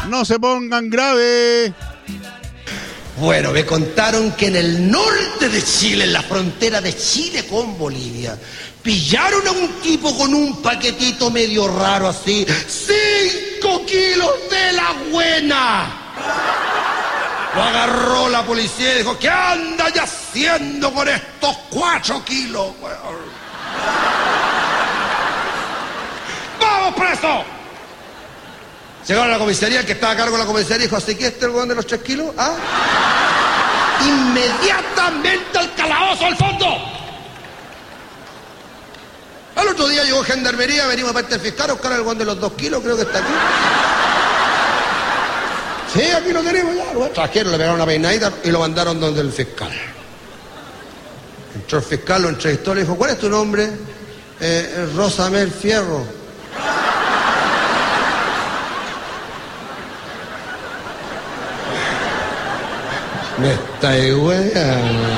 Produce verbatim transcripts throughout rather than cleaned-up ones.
No se pongan graves. Bueno, me contaron que en el norte de Chile, en la frontera de Chile con Bolivia, pillaron a un tipo con un paquetito medio raro así, cinco kilos de la buena. Lo agarró la policía y dijo, ¿qué anda ya haciendo con estos cuatro kilos? ¡Vamos preso! Llegaron a la comisaría, el que estaba a cargo de la comisaría dijo, ¿así que este es el hueón de los tres kilos? ¿Ah? Inmediatamente al calabozo al fondo. Al otro día llegó gendarmería, venimos a parte del fiscal a buscar el hueón de los dos kilos, creo que está aquí. Sí, aquí lo tenemos ya. Lo trajeron, le pegaron una peinadita y lo mandaron donde el fiscal. Entró el fiscal, lo entrevistó, le dijo, ¿cuál es tu nombre? Eh, Rosamel Fierro. Me estáis weando.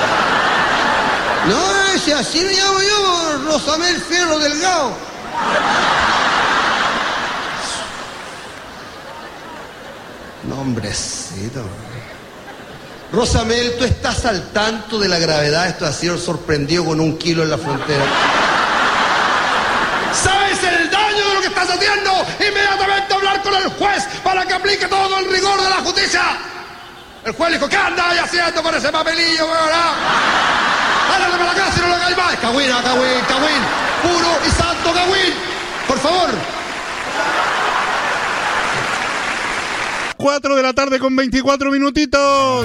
No, ese así me llamo yo, Rosamel Fierro Delgado. Nombrecito. Rosamel, ¿tú estás al tanto de la gravedad de esto de haber sido sorprendido con un kilo en la frontera? ¿Sabes el daño de lo que estás haciendo? Inmediatamente hablar con el juez para que aplique todo el rigor de la justicia. El juez le dijo, ¿qué andáis haciendo con ese papelillo, weón? Ándale para la casa y no lo hagáis más. Cagüín, cagüín, cagüín. Puro y santo cagüín. Por favor. cuatro de la tarde con veinticuatro minutitos.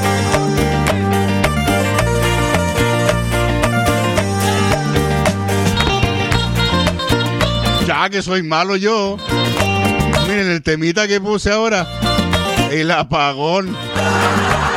Ya que soy malo yo. Miren el temita que puse ahora. El apagón.